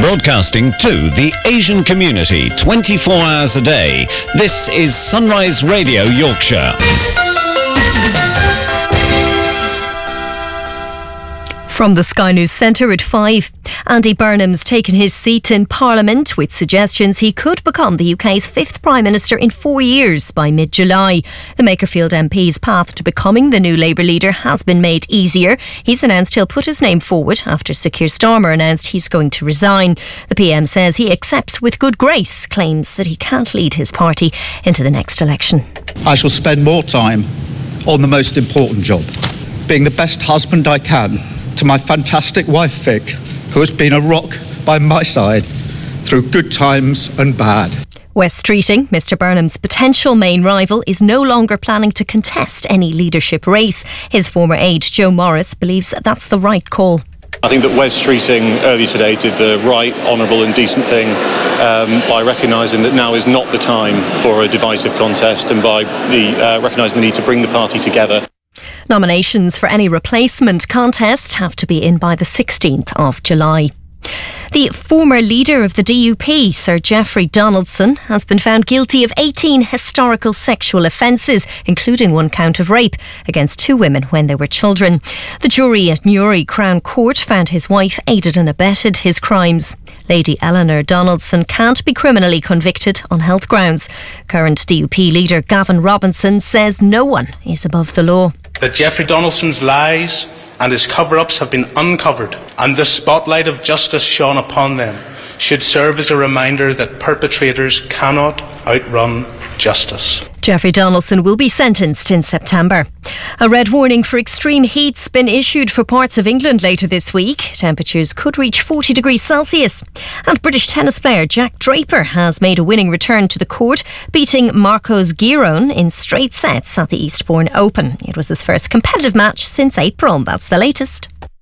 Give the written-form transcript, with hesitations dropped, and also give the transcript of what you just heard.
Broadcasting to the Asian community 24 hours a day. This is Sunrise Radio Yorkshire. From the Sky News Centre at 5, Andy Burnham's taken his seat in Parliament with suggestions he could become the UK's 5th Prime Minister in 4 years by mid-July. The Makerfield MP's path to becoming the new Labour leader has been made easier. He's announced he'll put his name forward after Sir Keir Starmer announced he's going to resign. The PM says he accepts with good grace claims that he can't lead his party into the next election. I shall spend more time on the most important job, being the best husband I can to my fantastic wife Vic, who has been a rock by my side through good times and bad. Wes Streeting, Mr Burnham's potential main rival, is no longer planning to contest any leadership race. His former aide, Joe Morris, believes that's the right call. I think that Wes Streeting earlier today did the right, honourable and decent thing by recognising that now is not the time for a divisive contest and by recognising the need to bring the party together. Nominations for any replacement contest have to be in by the 16th of July. The former leader of the DUP, Sir Geoffrey Donaldson, has been found guilty of 18 historical sexual offences, including 1 count of rape, against 2 women when they were children. The jury at Newry Crown Court found his wife aided and abetted his crimes. Lady Eleanor Donaldson can't be criminally convicted on health grounds. Current DUP leader Gavin Robinson says no one is above the law. That Geoffrey Donaldson's lies and his cover-ups have been uncovered and the spotlight of justice shone upon them should serve as a reminder that perpetrators cannot outrun justice. Geoffrey Donaldson will be sentenced in September. A red warning for extreme heat's been issued for parts of England later this week. Temperatures could reach 40 degrees Celsius. And British tennis player Jack Draper has made a winning return to the court, beating Marcos Giron in straight sets at the Eastbourne Open. It was his first competitive match since April. That's the latest.